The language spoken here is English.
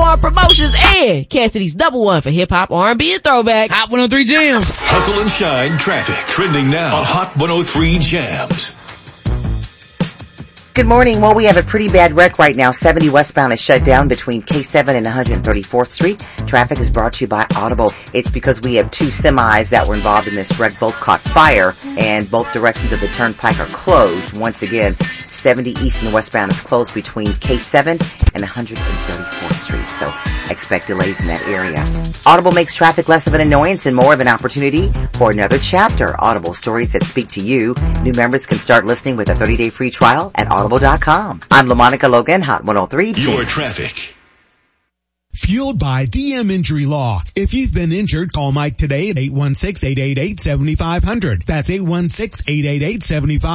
Farm Promotions, and Cassidy's Double One for hip hop, R&B, and throwback. Hot 103 Jams. Hustle and shine traffic trending now on Hot 103 Jams. Good morning. Well, we have a pretty bad wreck right now. 70 westbound is shut down between K7 and 134th Street. Traffic is brought to you by Audible. It's because we have two semis that were involved in this wreck. Both caught fire, and both directions of the turnpike are closed. Once again, 70 east and westbound is closed between K7 and 134th Street. So expect delays in that area. Audible makes traffic less of an annoyance and more of an opportunity for another chapter. Audible, stories that speak to you. New members can start listening with a 30-day free trial at audible.com. I'm LaMonica Logan, Hot 103. Your traffic. Fueled by DM Injury Law. If you've been injured, call Mike today at 816-888-7500. That's 816-888-7500.